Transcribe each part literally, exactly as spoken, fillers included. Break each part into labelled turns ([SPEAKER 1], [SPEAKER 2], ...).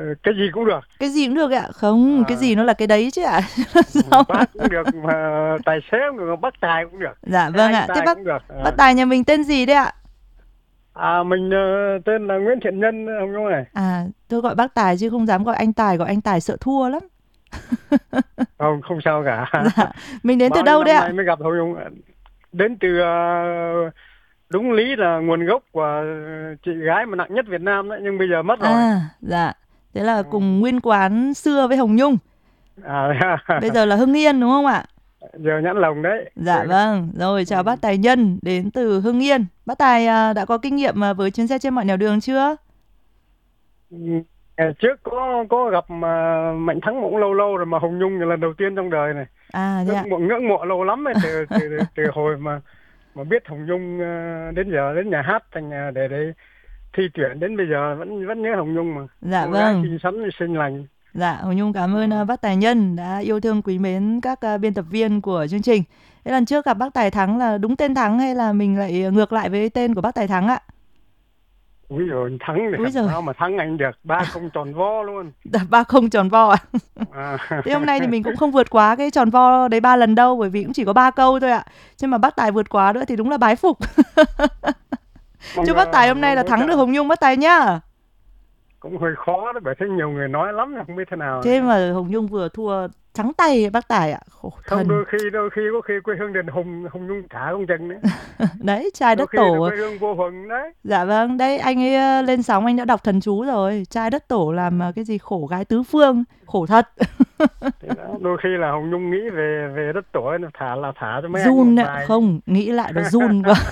[SPEAKER 1] cái gì cũng được.
[SPEAKER 2] Cái gì cũng được ạ? Không, cái
[SPEAKER 1] À,
[SPEAKER 2] gì nó là cái đấy chứ ạ. Sao?
[SPEAKER 1] bác cũng được, mà tài xế cũng được, bác tài cũng được,
[SPEAKER 2] Dạ
[SPEAKER 1] cái
[SPEAKER 2] vâng
[SPEAKER 1] anh
[SPEAKER 2] ạ. Thế
[SPEAKER 1] tài
[SPEAKER 2] bác
[SPEAKER 1] cũng được.
[SPEAKER 2] bác
[SPEAKER 1] À,
[SPEAKER 2] Tài nhà mình tên gì đấy ạ?
[SPEAKER 1] à mình ờ, tên là Nguyễn Thiện Nhân ông Nhung này.
[SPEAKER 2] À, tôi gọi bác Tài chứ không dám gọi anh Tài, gọi anh Tài sợ thua lắm.
[SPEAKER 1] Không, không sao cả.
[SPEAKER 2] Dạ, mình đến từ
[SPEAKER 1] Bao nhiêu
[SPEAKER 2] đâu đấy
[SPEAKER 1] năm
[SPEAKER 2] ạ?
[SPEAKER 1] nay mới gặp Hồng Nhung. Đến từ ờ, đúng lý là nguồn gốc của chị gái mà nặng nhất Việt Nam đấy, nhưng bây giờ mất rồi.
[SPEAKER 2] À, dạ. Thế là
[SPEAKER 1] Ừ.
[SPEAKER 2] cùng nguyên quán xưa với Hồng Nhung.
[SPEAKER 1] À,
[SPEAKER 2] Bây giờ là Hưng Yên đúng không ạ?
[SPEAKER 1] giờ nhãn lồng đấy.
[SPEAKER 2] Dạ vâng. Rồi,
[SPEAKER 1] Ừ.
[SPEAKER 2] chào bác Tài Nhân đến từ Hưng Yên. Bác Tài à, đã có kinh nghiệm à, với chuyến xe trên mọi nẻo đường chưa?
[SPEAKER 1] Ừ. Ngày trước có có gặp mà Mạnh Thắng cũng lâu lâu rồi, mà Hồng Nhung là lần đầu tiên trong đời này.
[SPEAKER 2] À thế ạ.
[SPEAKER 1] Ngưỡng mộ ngưỡng mộ lâu lắm ấy, từ từ từ hồi mà mà biết Hồng Nhung ờ, đến giờ đến nhà hát thành nhà để để thi tuyển đến bây giờ vẫn vẫn nhớ Hồng Nhung mà.
[SPEAKER 2] Dạ
[SPEAKER 1] Cô gái
[SPEAKER 2] vâng.
[SPEAKER 1] xinh xắn xinh lành.
[SPEAKER 2] Dạ, Hồng Nhung cảm ơn à, bác Tài Nhân đã yêu thương quý mến các à, biên tập viên của chương trình. Thế lần trước gặp bác Tài Thắng là đúng tên Thắng hay là mình lại ngược lại với tên của bác Tài Thắng ạ?
[SPEAKER 1] Úi rồi Thắng thì
[SPEAKER 2] Úi giời,
[SPEAKER 1] sao mà thắng anh được, ba không tròn vo luôn.
[SPEAKER 2] ba không tròn vo à?
[SPEAKER 1] À.
[SPEAKER 2] Thế hôm nay thì mình cũng không vượt quá cái tròn vo đấy ba lần đâu, bởi vì cũng chỉ có ba câu thôi ạ. Nhưng mà bác Tài vượt quá nữa thì đúng là bái phục.
[SPEAKER 1] Mong
[SPEAKER 2] Chúc bác Tài hôm
[SPEAKER 1] uh,
[SPEAKER 2] nay
[SPEAKER 1] mong
[SPEAKER 2] là
[SPEAKER 1] hỗ
[SPEAKER 2] thắng được
[SPEAKER 1] trợ.
[SPEAKER 2] Hồng Nhung bác Tài nhá.
[SPEAKER 1] Cũng hơi khó đấy, bởi thấy nhiều người nói lắm không biết thế nào
[SPEAKER 2] Thế
[SPEAKER 1] nữa.
[SPEAKER 2] mà Hồng Nhung vừa thua trắng tay bác Tài ạ. Khổ
[SPEAKER 1] Không,
[SPEAKER 2] thân.
[SPEAKER 1] đôi khi đôi khi có khi quê hương đền Hùng Hồng Nhung trả không chừng đấy.
[SPEAKER 2] Đấy, trai
[SPEAKER 1] Đôi
[SPEAKER 2] đất
[SPEAKER 1] khi là
[SPEAKER 2] tổ.
[SPEAKER 1] quê hương vô Huần đấy.
[SPEAKER 2] Dạ vâng, đây anh ấy ờ, lên sóng anh đã đọc thần chú rồi. Trai đất tổ làm ờ, cái gì khổ gái tứ phương. Khổ thật.
[SPEAKER 1] Thì đó, đôi khi là Hồng Nhung nghĩ về về đất tổ nó thả là thả cho mấy anh một
[SPEAKER 2] Run ạ,
[SPEAKER 1] bài.
[SPEAKER 2] không, nghĩ lại là run cơ.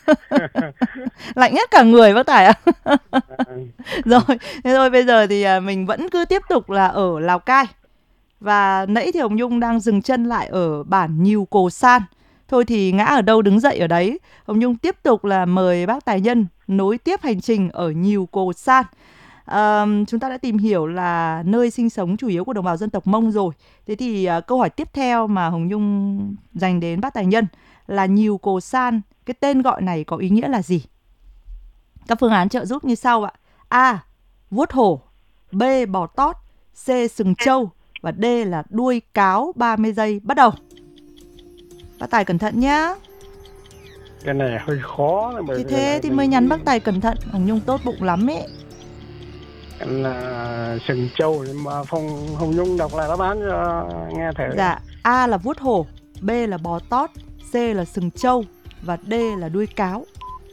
[SPEAKER 2] Lạnh hết cả người bác Tài ạ. Rồi, thế thôi bây giờ thì à, mình vẫn cứ tiếp tục là ở Lào Cai. Và nãy thì Hồng Nhung đang dừng chân lại ở bản Nhìu Cồ San. Thôi thì ngã ở đâu đứng dậy ở đấy. Hồng Nhung tiếp tục là mời bác Tài Nhân nối tiếp hành trình ở Nhìu Cồ San. À, chúng ta đã tìm hiểu là nơi sinh sống chủ yếu của đồng bào dân tộc Mông rồi. Thế thì à, câu hỏi tiếp theo mà Hồng Nhung dành đến bác Tài Nhân là Nhìu Cồ San. Cái tên gọi này có ý nghĩa là gì? Các phương án trợ giúp như sau ạ. A. Vuốt hổ. B. Bò tót. C. Sừng trâu. Và D là đuôi cáo. Ba mươi giây bắt đầu. Bác Tài cẩn thận nhá.
[SPEAKER 1] Cái này hơi khó đấy, bởi
[SPEAKER 2] Thì
[SPEAKER 1] vì
[SPEAKER 2] thế
[SPEAKER 1] là
[SPEAKER 2] thì mới
[SPEAKER 1] mình
[SPEAKER 2] nhắn bác
[SPEAKER 1] cũng
[SPEAKER 2] Tài cẩn thận. Hồng Nhung tốt bụng lắm ấy.
[SPEAKER 1] là sừng trâu, nhưng mà Phong Hồng Nhung đọc lại đáp án cho nghe thử.
[SPEAKER 2] Dạ, A là vuốt hổ, B là bò tót, C là sừng trâu và D là đuôi cáo.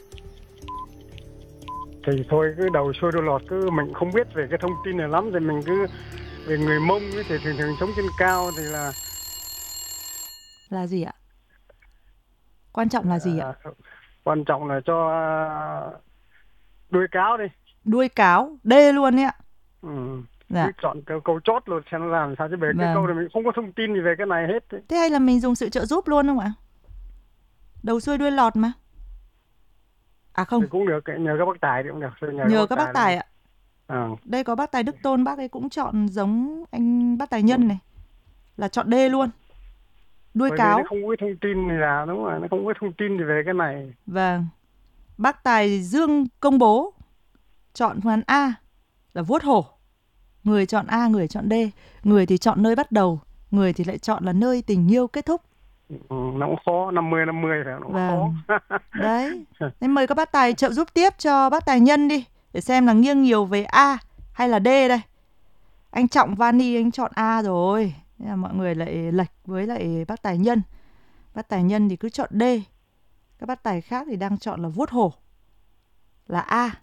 [SPEAKER 1] Thì thôi cứ đầu xuôi đuôi lọt, cứ mình không biết về cái thông tin này lắm thì mình cứ về người Mông ấy, thì thường thường sống trên cao thì là
[SPEAKER 2] Là gì ạ? Quan trọng là gì ạ?
[SPEAKER 1] à, quan trọng là cho à, đuôi cáo đi.
[SPEAKER 2] Đuôi cáo, D luôn ấy ạ.
[SPEAKER 1] Ừ. Cứ
[SPEAKER 2] Dạ,
[SPEAKER 1] chọn câu, câu chốt luôn xem nó làm sao, chứ về cái câu
[SPEAKER 2] vâng.
[SPEAKER 1] này mình không có thông tin gì về cái này hết ấy.
[SPEAKER 2] Thế hay là mình dùng sự trợ giúp luôn không ạ? Đầu xuôi đuôi lọt mà. À không,
[SPEAKER 1] Thì cũng được, nhờ các bác tài thì cũng được. Thôi nhờ các
[SPEAKER 2] nhờ
[SPEAKER 1] bác
[SPEAKER 2] các bác
[SPEAKER 1] tài đây.
[SPEAKER 2] Tài ạ.
[SPEAKER 1] À.
[SPEAKER 2] Đây có bác Tài Đức Tôn, bác ấy cũng chọn giống anh bác Tài
[SPEAKER 1] Ừ.
[SPEAKER 2] Nhân này. Là chọn D luôn. Đuôi
[SPEAKER 1] Bởi vì nó
[SPEAKER 2] cáo.
[SPEAKER 1] không có thông tin gì là đúng rồi, nó không có thông tin gì về cái này.
[SPEAKER 2] Vâng. Bác Tài Dương công bố chọn phương án A là vuốt hổ. Người chọn A, người chọn D. Người thì chọn nơi bắt đầu, người thì lại chọn là nơi tình yêu kết thúc.
[SPEAKER 1] Ừ, nó cũng khó, năm mươi năm mươi phải, nó cũng
[SPEAKER 2] Vâng.
[SPEAKER 1] khó.
[SPEAKER 2] Đấy. Nên mời các bác Tài trợ giúp tiếp cho bác Tài Nhân đi. Để xem là nghiêng nhiều về A hay là D đây. Anh Trọng Vani anh chọn A rồi. Thế là mọi người lại lệch với lại bác Tài Nhân. Bác Tài Nhân thì cứ chọn D. Các bác Tài khác thì đang chọn là vuốt hổ. Là A.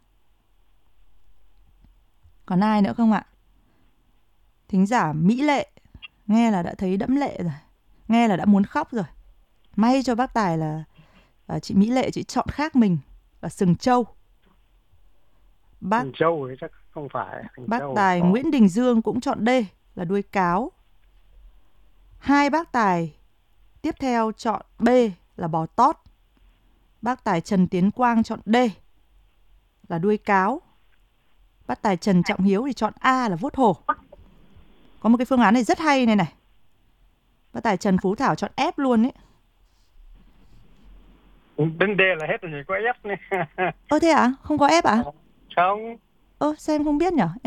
[SPEAKER 2] Còn ai nữa không ạ? Thính giả Mỹ Lệ. Nghe là đã thấy đẫm lệ rồi. Nghe là đã muốn khóc rồi. May cho bác Tài là à, chị Mỹ Lệ chị chọn khác mình là sừng trâu. Bác
[SPEAKER 1] Thằng Châu thì chắc không phải. Thằng
[SPEAKER 2] bác
[SPEAKER 1] Châu
[SPEAKER 2] Tài
[SPEAKER 1] khó.
[SPEAKER 2] Nguyễn Đình Dương cũng chọn D là đuôi cáo. Hai bác Tài tiếp theo chọn B là bò tót. Bác Tài Trần Tiến Quang chọn D là đuôi cáo. Bác Tài Trần Trọng Hiếu thì chọn A là vuốt hổ. Có một cái phương án này rất hay này này. Bác Tài Trần Phú Thảo chọn F luôn ấy.
[SPEAKER 1] Đến D là hết rồi, chỉ có F này.
[SPEAKER 2] Ơ thế à? Không có F à?
[SPEAKER 1] Không.
[SPEAKER 2] Ơ sao em không biết nhở?